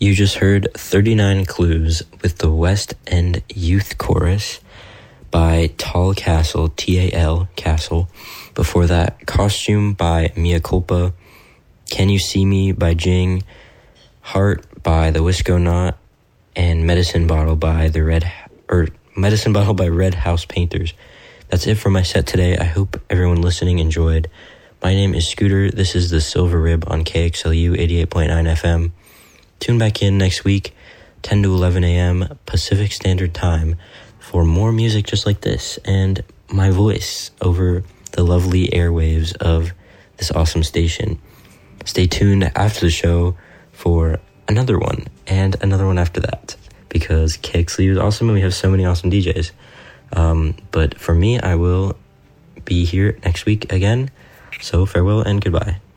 You just heard 39 Clues with the West End Youth Chorus by Tall Castle, T-A-L, Castle. Before that, Costume by Mea Culpa, Can You See Me by Jing, Heart by the Wisco Knot, and Medicine Bottle by Red House Painters. That's it for my set today. I hope everyone listening enjoyed. My name is Scooter. This is the Silver Rib on KXLU 88.9 FM. Tune back in next week, 10 to 11 a.m. Pacific Standard Time, for more music just like this and my voice over the lovely airwaves of this awesome station. Stay tuned after the show for another one and another one after that, because KXLU is awesome and we have so many awesome DJs. But for me, I will be here next week again. So farewell and goodbye.